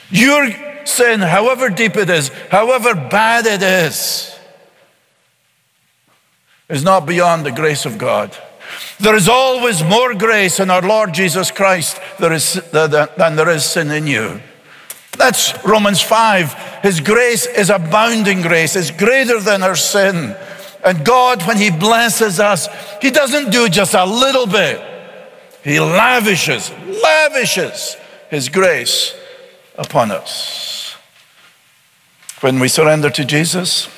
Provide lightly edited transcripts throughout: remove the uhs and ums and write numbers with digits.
Your sin, however deep it is, however bad it is not beyond the grace of God. There is always more grace in our Lord Jesus Christ than there is sin in you. That's Romans 5. His grace is abounding grace. It's greater than our sin. And God, when he blesses us, he doesn't do just a little bit. He lavishes his grace upon us. When we surrender to Jesus,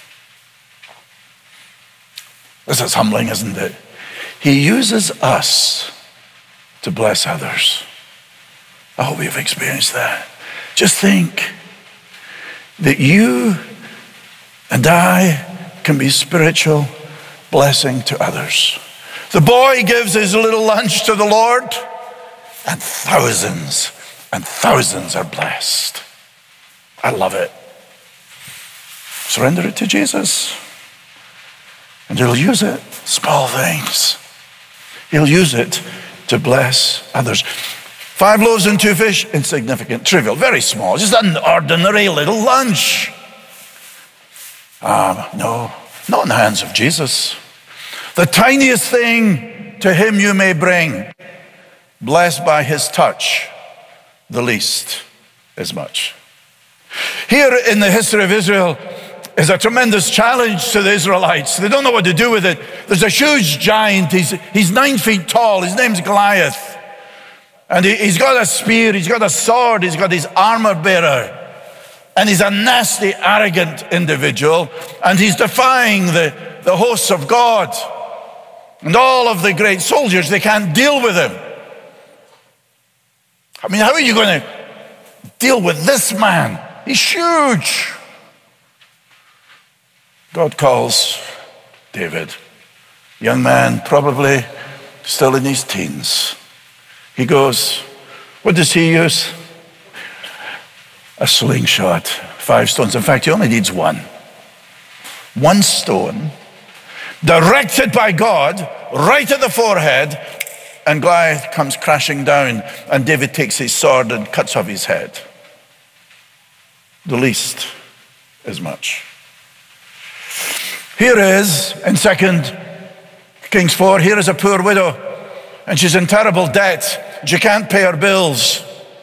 this is humbling, isn't it? He uses us to bless others. I hope you've experienced that. Just think that you and I can be spiritual blessing to others. The boy gives his little lunch to the Lord, and thousands are blessed. I love it. Surrender it to Jesus, and he'll use it. Small things. He'll use it to bless others. 5 loaves and 2 fish, insignificant, trivial, very small, just an ordinary little lunch. No, not in the hands of Jesus. The tiniest thing to him you may bring, blessed by his touch, the least is much. Here in the history of Israel is a tremendous challenge to the Israelites. They don't know what to do with it. There's a huge giant. He's 9 feet tall. His name's Goliath. And he's got a spear, he's got a sword, he's got his armor bearer. And he's a nasty, arrogant individual. And he's defying the hosts of God. And all of the great soldiers, they can't deal with him. I mean, how are you going to deal with this man? He's huge. God calls David, young man, probably still in his teens. He goes, what does he use? A slingshot, 5 stones. In fact, he only needs 1. 1 stone, directed by God, right at the forehead, and Goliath comes crashing down, and David takes his sword and cuts off his head. The least is much. Here is, in 2 Kings 4, here is a poor widow, and she's in terrible debt. She can't pay her bills.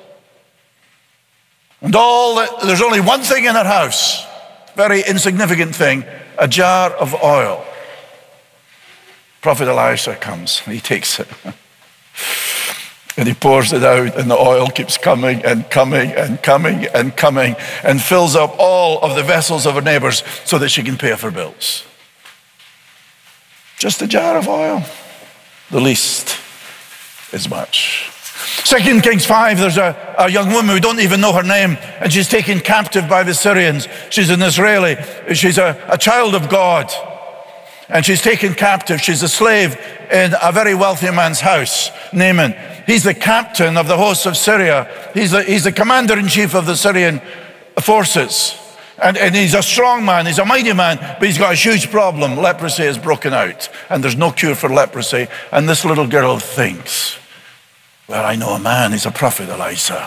And there's only one thing in her house, very insignificant thing, a jar of oil. Prophet Elisha comes, and he takes it. And he pours it out, and the oil keeps coming and coming and coming and coming, and fills up all of the vessels of her neighbors so that she can pay off her bills. Just a jar of oil. The least is much. 2 Kings 5, there's a young woman, we don't even know her name, and she's taken captive by the Syrians. She's an Israeli. She's a child of God. And she's taken captive. She's a slave in a very wealthy man's house, Naaman. He's the captain of the hosts of Syria. He's the commander-in-chief of the Syrian forces. And he's a strong man, he's a mighty man, but he's got a huge problem. Leprosy has broken out, and there's no cure for leprosy. And this little girl thinks, well, I know a man, he's a prophet, Elisha.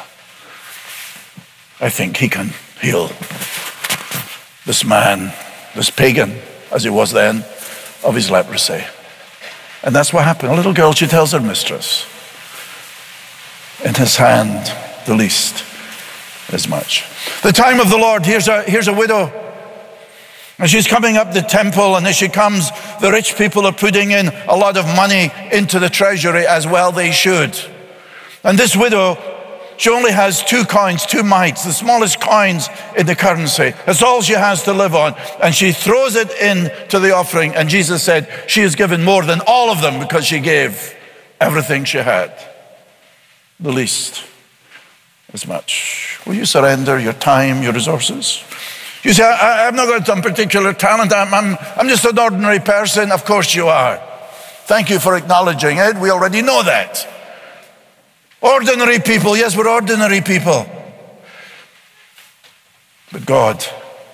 I think he can heal this man, this pagan, as he was then, of his leprosy. And that's what happened. A little girl, she tells her mistress, in his hand, the least is much. The time of the Lord, here's a widow. And she's coming up the temple, and as she comes, the rich people are putting in a lot of money into the treasury, as well they should. And this widow, she only has 2 coins, 2 mites, the smallest coins in the currency. That's all she has to live on. And she throws it into the offering. And Jesus said she has given more than all of them because she gave everything she had. The least is much. Will you surrender your time, your resources? You say, I've not got some particular talent. I'm just an ordinary person. Of course you are. Thank you for acknowledging it. We already know that. Ordinary people, yes, we're ordinary people. But God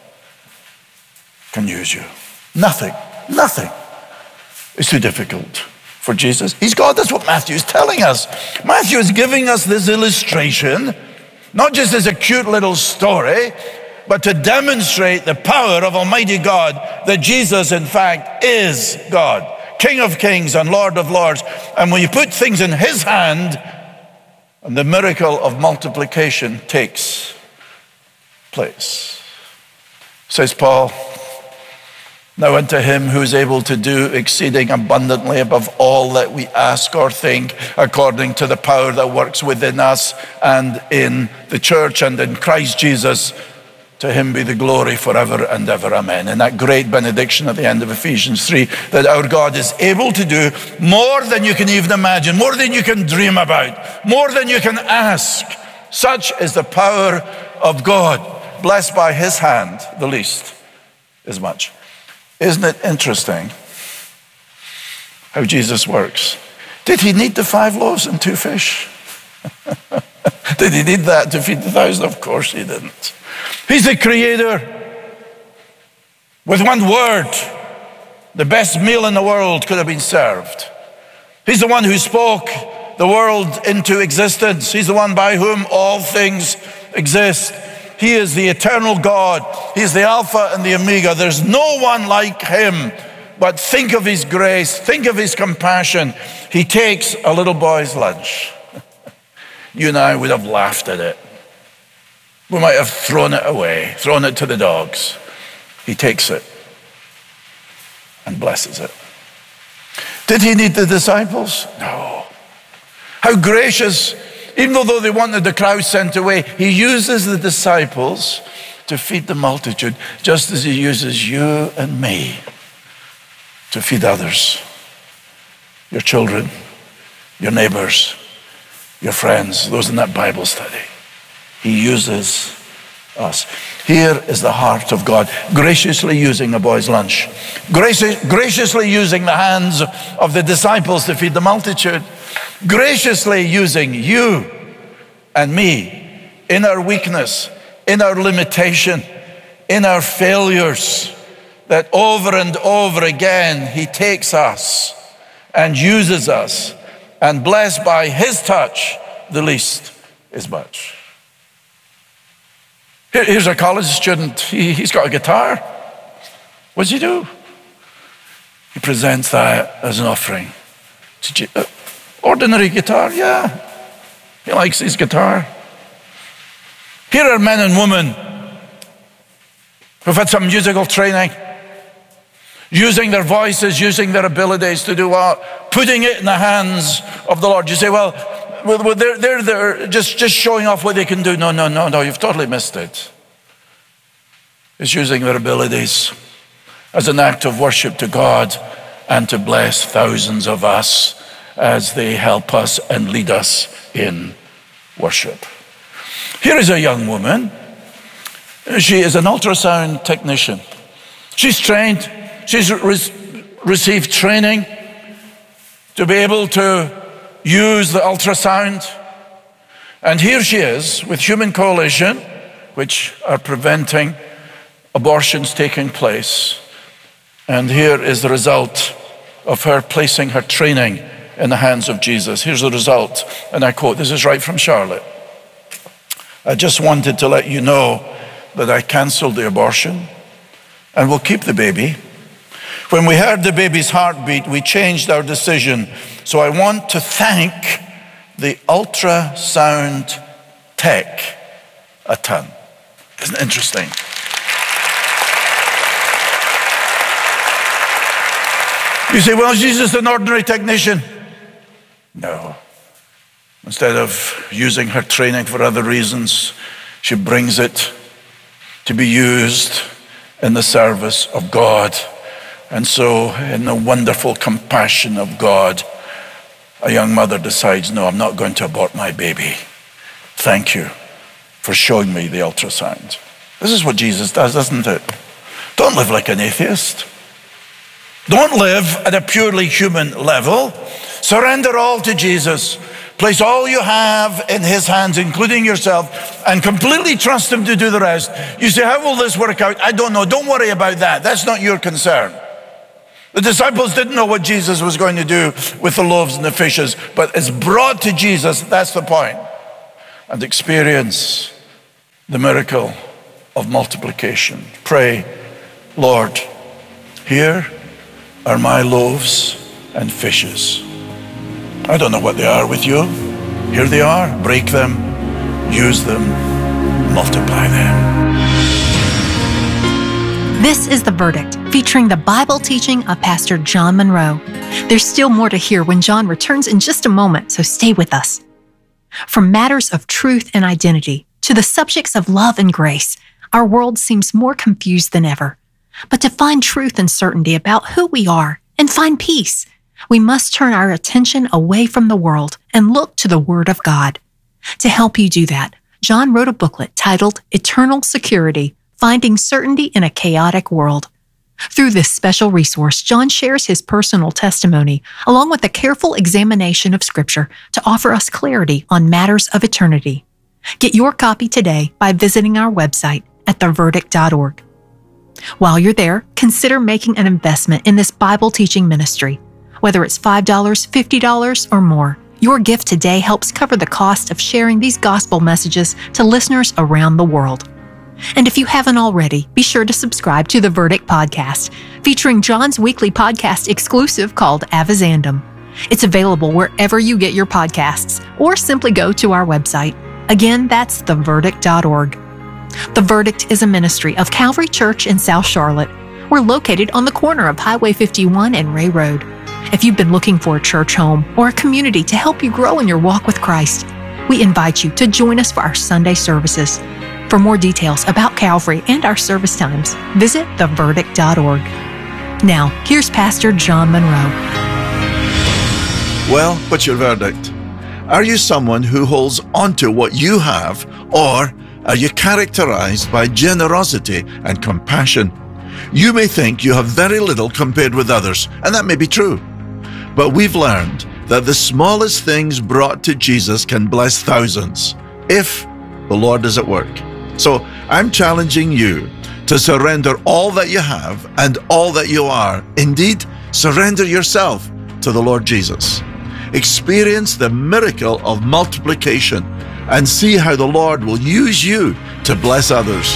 can use you. Nothing is too difficult for Jesus. He's God, that's what Matthew is telling us. Matthew is giving us this illustration Not just as a cute little story, but to demonstrate the power of Almighty God, that Jesus, in fact, is God, King of kings and Lord of lords. And when you put things in his hand, and the miracle of multiplication takes place. Says Paul, now unto him who is able to do exceeding abundantly above all that we ask or think, according to the power that works within us and in the church and in Christ Jesus, to him be the glory forever and ever. Amen. And that great benediction at the end of Ephesians 3, that our God is able to do more than you can even imagine, more than you can dream about, more than you can ask. Such is the power of God. Blessed by his hand, the least is much. Isn't it interesting how Jesus works? Did he need the 5 loaves and 2 fish? Did he need that to feed the 1,000? Of course he didn't. He's the creator. With one word, the best meal in the world could have been served. He's the one who spoke the world into existence. He's the one by whom all things exist. He is the eternal God. He's the Alpha and the Omega. There's no one like him. But think of his grace. Think of his compassion. He takes a little boy's lunch. You and I would have laughed at it. We might have thrown it away, thrown it to the dogs. He takes it and blesses it. Did he need the disciples? No. How gracious. Even though they wanted the crowd sent away, he uses the disciples to feed the multitude, just as he uses you and me to feed others. Your children, your neighbors, your friends, those in that Bible study. He uses us. Here is the heart of God, graciously using a boy's lunch, graciously using the hands of the disciples to feed the multitude, graciously using you and me in our weakness, in our limitation, in our failures, that over and over again he takes us and uses us, and blessed by his touch, the least is much. Here's a college student. He's got a guitar. What does he do? He presents that as an offering. Ordinary guitar, yeah. He likes his guitar. Here are men and women who've had some musical training, using their voices, using their abilities to do what? Putting it in the hands of the Lord. You say, well, they're just showing off what they can do. No, you've totally missed it. It's using their abilities as an act of worship to God and to bless thousands of us as they help us and lead us in worship. Here is a young woman. She is an ultrasound technician. She's trained. She's received training to be able to use the ultrasound. And here she is with Human Coalition, which are preventing abortions taking place. And here is the result of her placing her training in the hands of Jesus. Here's the result, and I quote, this is right from Charlotte. I just wanted to let you know that I canceled the abortion and will keep the baby. When we heard the baby's heartbeat, we changed our decision. So I want to thank the ultrasound tech a ton. Isn't it interesting? You say, well, she's just an ordinary technician. No. Instead of using her training for other reasons, she brings it to be used in the service of God. And so, in the wonderful compassion of God, a young mother decides, no, I'm not going to abort my baby. Thank you for showing me the ultrasound. This is what Jesus does, isn't it? Don't live like an atheist. Don't live at a purely human level. Surrender all to Jesus. Place all you have in his hands, including yourself, and completely trust him to do the rest. You say, how will this work out? I don't know. Don't worry about that. That's not your concern. The disciples didn't know what Jesus was going to do with the loaves and the fishes, but it's brought to Jesus. That's the point. and experience the miracle of multiplication. Pray, Lord, here are my loaves and fishes. I don't know what they are with you. Here they are. Break them, use them, multiply them. This is The Verdict, featuring the Bible teaching of Pastor John Munro. There's still more to hear when John returns in just a moment, so stay with us. From matters of truth and identity to the subjects of love and grace, our world seems more confused than ever. But to find truth and certainty about who we are and find peace, we must turn our attention away from the world and look to the Word of God. To help you do that, John wrote a booklet titled Eternal Security, Finding Certainty in a Chaotic World. Through this special resource, John shares his personal testimony along with a careful examination of Scripture to offer us clarity on matters of eternity. Get your copy today by visiting our website at theverdict.org. While you're there, consider making an investment in this Bible teaching ministry. Whether it's $5, $50, or more, your gift today helps cover the cost of sharing these gospel messages to listeners around the world. And if you haven't already, be sure to subscribe to The Verdict Podcast, featuring John's weekly podcast exclusive called Avizandum. It's available wherever you get your podcasts, or simply go to our website. Again, that's theverdict.org. The Verdict is a ministry of Calvary Church in South Charlotte. We're located on the corner of Highway 51 and Ray Road. If you've been looking for a church home or a community to help you grow in your walk with Christ, we invite you to join us for our Sunday services. For more details about Calvary and our service times, visit theverdict.org. Now, here's Pastor John Munro. Well, what's your verdict? Are you someone who holds onto what you have, or are you characterized by generosity and compassion? You may think you have very little compared with others, and that may be true. But we've learned that the smallest things brought to Jesus can bless thousands if the Lord is at work. So I'm challenging you to surrender all that you have and all that you are. Indeed, surrender yourself to the Lord Jesus. Experience the miracle of multiplication and see how the Lord will use you to bless others.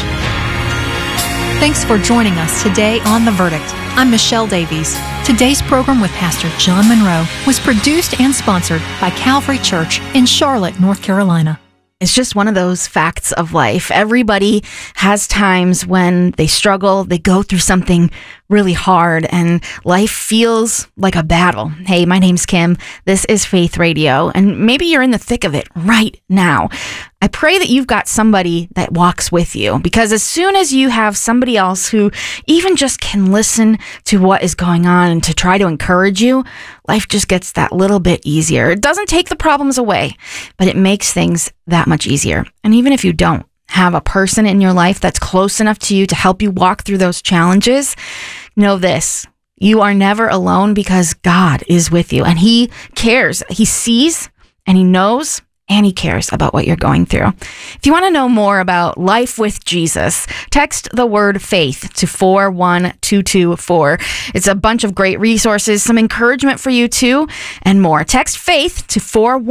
Thanks for joining us today on The Verdict. I'm Michelle Davies. Today's program with Pastor John Munro was produced and sponsored by Calvary Church in Charlotte, North Carolina. It's just one of those facts of life. Everybody has times when they struggle, they go through something really hard, and life feels like a battle. Hey, my name's Kim. This is Faith Radio, and maybe you're in the thick of it right now. I pray that you've got somebody that walks with you, because as soon as you have somebody else who even just can listen to what is going on and to try to encourage you, life just gets that little bit easier. It doesn't take the problems away, but it makes things that much easier. And even if you don't have a person in your life that's close enough to you to help you walk through those challenges, know this: you are never alone, because God is with you and He cares. He sees and He knows and He cares about what you're going through. If you want to know more about life with Jesus, text the word faith to 41224. It's a bunch of great resources, some encouragement for you too, and more. Text faith to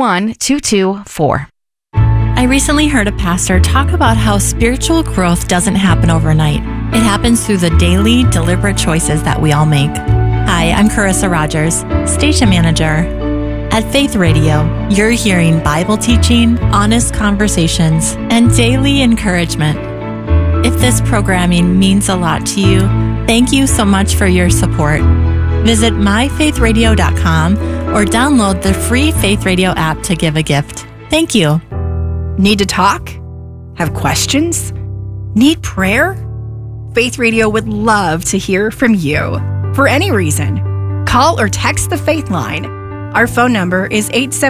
41224. I recently heard a pastor talk about how spiritual growth doesn't happen overnight. It happens through the daily, deliberate choices that we all make. Hi, I'm Carissa Rogers, station manager. At Faith Radio, you're hearing Bible teaching, honest conversations, and daily encouragement. If this programming means a lot to you, thank you so much for your support. Visit myfaithradio.com or download the free Faith Radio app to give a gift. Thank you. Need to talk? Have questions? Need prayer? Faith Radio would love to hear from you. For any reason, call or text the Faith Line. Our phone number is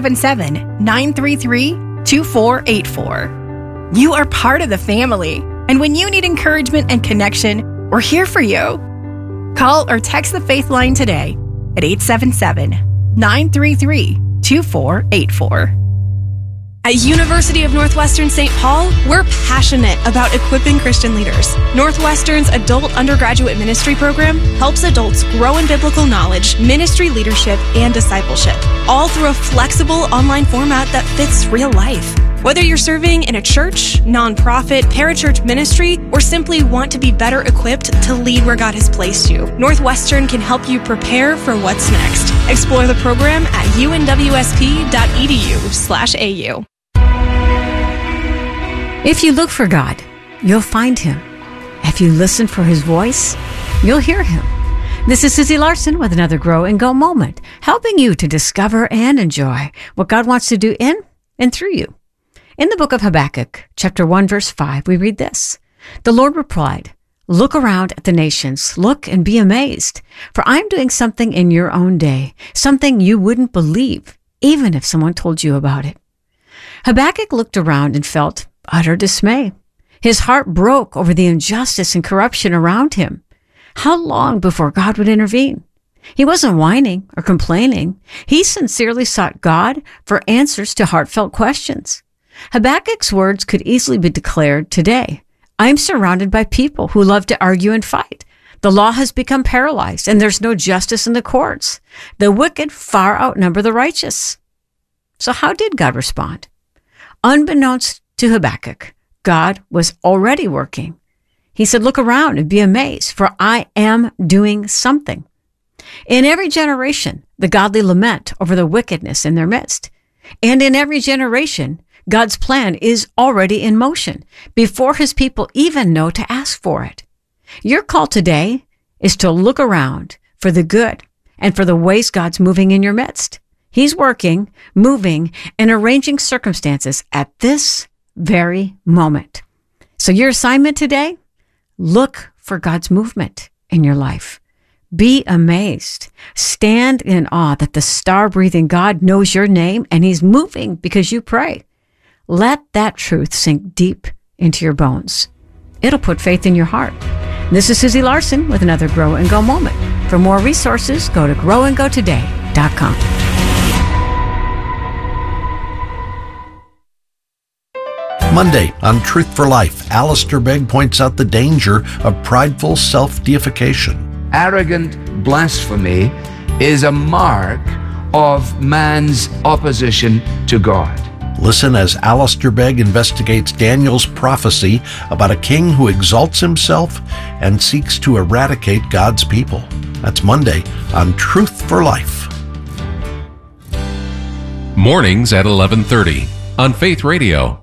877-933-2484. You are part of the family, and when you need encouragement and connection, we're here for you. Call or text the Faith Line today at 877-933-2484. At University of Northwestern St. Paul, we're passionate about equipping Christian leaders. Northwestern's adult undergraduate ministry program helps adults grow in biblical knowledge, ministry leadership, and discipleship, all through a flexible online format that fits real life. Whether you're serving in a church, nonprofit, parachurch ministry, or simply want to be better equipped to lead where God has placed you, Northwestern can help you prepare for what's next. Explore the program at unwsp.edu/au. If you look for God, you'll find Him. If you listen for His voice, you'll hear Him. This is Susie Larson with another Grow and Go moment, helping you to discover and enjoy what God wants to do in and through you. In the book of Habakkuk, chapter 1, verse 5, we read this. The Lord replied, "Look around at the nations, look and be amazed, for I'm doing something in your own day, something you wouldn't believe, even if someone told you about it." Habakkuk looked around and felt utter dismay. His heart broke over the injustice and corruption around him. How long before God would intervene? He wasn't whining or complaining. He sincerely sought God for answers to heartfelt questions. Habakkuk's words could easily be declared today. I'm surrounded by people who love to argue and fight. The law has become paralyzed and there's no justice in the courts. The wicked far outnumber the righteous. So how did God respond? Unbeknownst to Habakkuk, God was already working. He said, look around and be amazed, for I am doing something. In every generation, the godly lament over the wickedness in their midst. And in every generation, God's plan is already in motion before His people even know to ask for it. Your call today is to look around for the good and for the ways God's moving in your midst. He's working, moving, and arranging circumstances at this very moment. So your assignment today? Look for God's movement in your life. Be amazed. Stand in awe that the star-breathing God knows your name and He's moving because you pray. Let that truth sink deep into your bones. It'll put faith in your heart. This is Susie Larson with another Grow and Go moment. For more resources, go to growandgotoday.com. Monday on Truth for Life, Alistair Begg points out the danger of prideful self-deification. Arrogant blasphemy is a mark of man's opposition to God. Listen as Alistair Begg investigates Daniel's prophecy about a king who exalts himself and seeks to eradicate God's people. That's Monday on Truth for Life. Mornings at 11:30 on Faith Radio.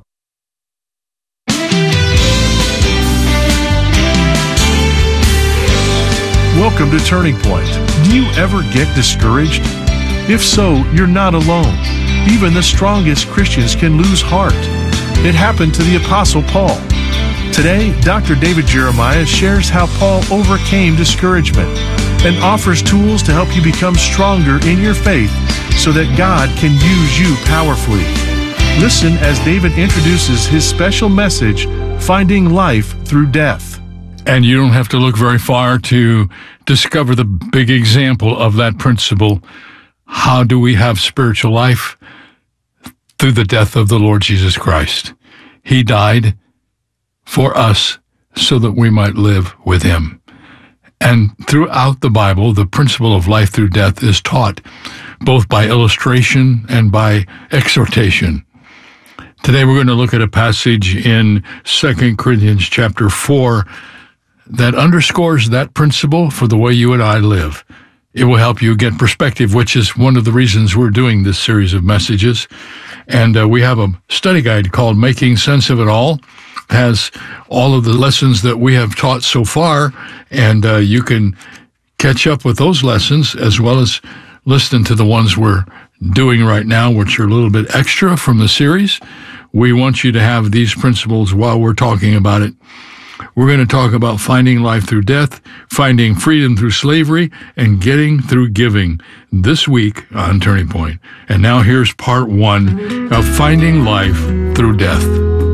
Welcome to Turning Point. Do you ever get discouraged? If so, you're not alone. Even the strongest Christians can lose heart. It happened to the Apostle Paul. Today, Dr. David Jeremiah shares how Paul overcame discouragement and offers tools to help you become stronger in your faith so that God can use you powerfully. Listen as David introduces his special message, Finding Life Through Death. And you don't have to look very far to discover the big example of that principle. How do we have spiritual life? Through the death of the Lord Jesus Christ. He died for us so that we might live with Him. And throughout the Bible, the principle of life through death is taught both by illustration and by exhortation. Today we're going to look at a passage in 2 Corinthians chapter 4 that underscores that principle for the way you and I live. It will help you get perspective, which is one of the reasons we're doing this series of messages. And we have a study guide called Making Sense of It All. It has all of the lessons that we have taught so far, and you can catch up with those lessons as well as listen to the ones we're doing right now, which are a little bit extra from the series. We want you to have these principles while we're talking about it. We're going to talk about finding life through death, finding freedom through slavery, and getting through giving this week on Turning Point. And now here's part 1 of finding life through death.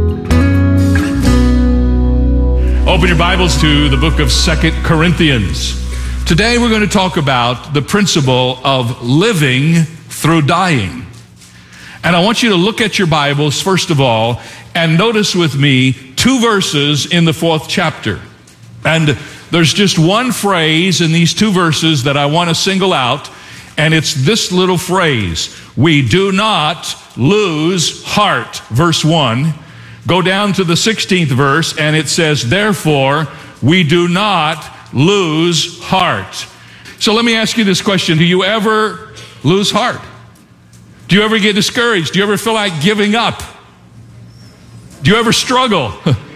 Open your Bibles to the book of 2 Corinthians. Today we're going to talk about the principle of living through dying. And I want you to look at your Bibles, first of all, and notice with me 2 verses in the 4th chapter. And there's just one phrase in these 2 verses that I want to single out, and it's this little phrase. we do not lose heart. Verse 1. Go down to the 16th verse, and it says, therefore, we do not lose heart. So let me ask you this question. Do you ever lose heart? Do you ever get discouraged? Do you ever feel like giving up? Do you ever struggle?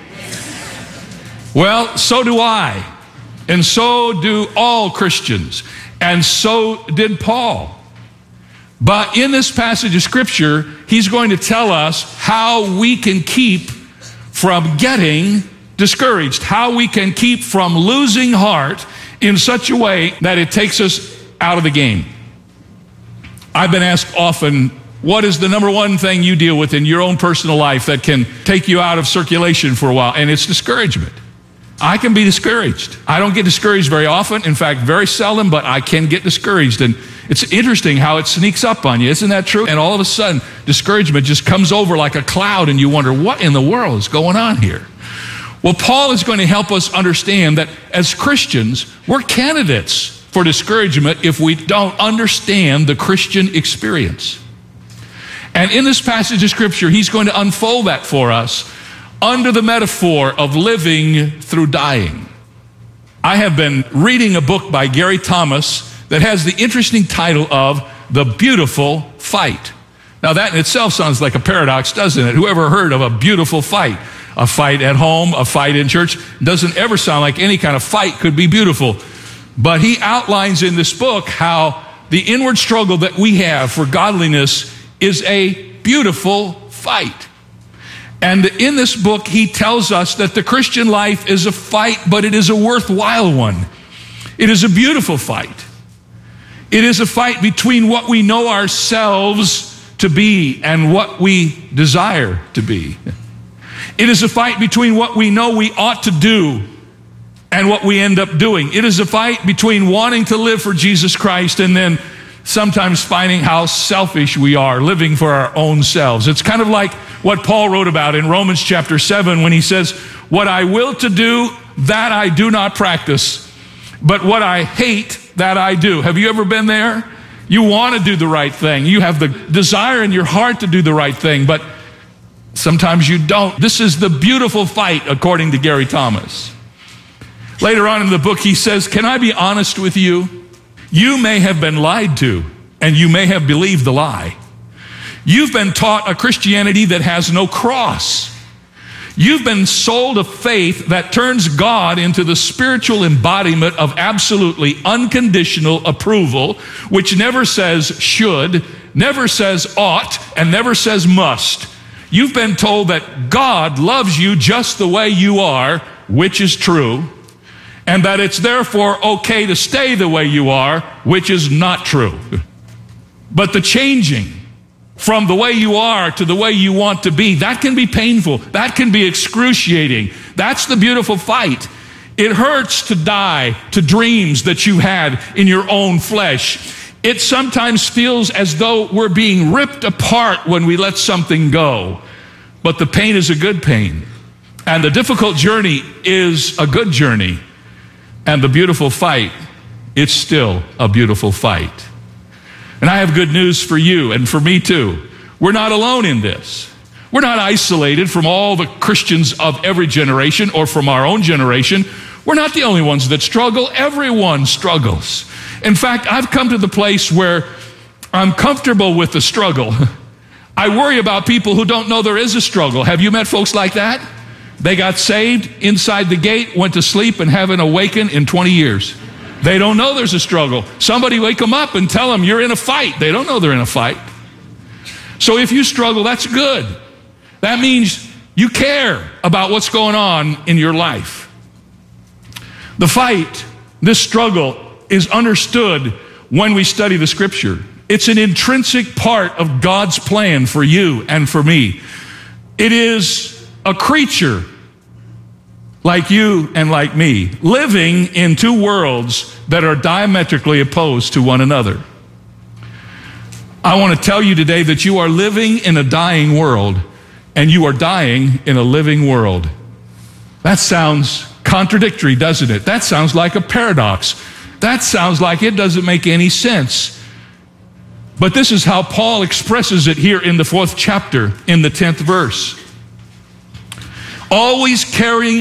Well, so do I. And so do all Christians. And so did Paul. But in this passage of Scripture, he's going to tell us how we can keep from getting discouraged, how we can keep from losing heart in such a way that it takes us out of the game. I've been asked often, what is the number one thing you deal with in your own personal life that can take you out of circulation for a while? And it's discouragement. I can be discouraged. I don't get discouraged very often. In fact, very seldom, but I can get discouraged. And it's interesting how it sneaks up on you. Isn't that true? And all of a sudden, discouragement just comes over like a cloud, and you wonder, what in the world is going on here? Well, Paul is going to help us understand that as Christians, we're candidates for discouragement if we don't understand the Christian experience. And in this passage of Scripture, he's going to unfold that for us under the metaphor of living through dying. I have been reading a book by Gary Thomas that has the interesting title of The Beautiful Fight. Now that in itself sounds like a paradox, doesn't it? Whoever heard of a beautiful fight? A fight at home, a fight in church, doesn't ever sound like any kind of fight could be beautiful. But he outlines in this book how the inward struggle that we have for godliness is a beautiful fight. And in this book, he tells us that the Christian life is a fight, but it is a worthwhile one. It is a beautiful fight. It is a fight between what we know ourselves to be and what we desire to be. It is a fight between what we know we ought to do and what we end up doing. It is a fight between wanting to live for Jesus Christ and then sometimes finding how selfish we are, living for our own selves. It's kind of like what Paul wrote about in Romans chapter 7 when he says, what I will to do, that I do not practice, but what I hate, that I do. Have you ever been there? You want to do the right thing. You have the desire in your heart to do the right thing, but sometimes you don't. This is the beautiful fight, according to Gary Thomas. Later on in the book, he says, can I be honest with you? You may have been lied to, and you may have believed the lie. You've been taught a Christianity that has no cross. You've been sold a faith that turns God into the spiritual embodiment of absolutely unconditional approval, which never says should, never says ought, and never says must. You've been told that God loves you just the way you are, which is true, and that it's therefore okay to stay the way you are, which is not true. But the changing from the way you are to the way you want to be, that can be painful. That can be excruciating. That's the beautiful fight. It hurts to die to dreams that you had in your own flesh. It sometimes feels as though we're being ripped apart when we let something go. But the pain is a good pain. And the difficult journey is a good journey. And the beautiful fight, it's still a beautiful fight. And I have good news for you and for me too. We're not alone in this. We're not isolated from all the Christians of every generation or from our own generation. We're not the only ones that struggle. Everyone struggles. In fact, I've come to the place where I'm comfortable with the struggle. I worry about people who don't know there is a struggle. Have you met folks like that? They got saved inside the gate, went to sleep, and haven't awakened in 20 years. They don't know there's a struggle. Somebody wake them up and tell them you're in a fight. They don't know they're in a fight. So if you struggle, that's good. That means you care about what's going on in your life. The fight, this struggle, is understood when we study the Scripture. It's an intrinsic part of God's plan for you and for me. It is a creature like you and like me, living in two worlds that are diametrically opposed to one another. I want to tell you today that you are living in a dying world, and you are dying in a living world. That sounds contradictory, doesn't it? That sounds like a paradox. That sounds like it doesn't make any sense. But this is how Paul expresses it here in the 4th chapter, in the 10th verse. Always carrying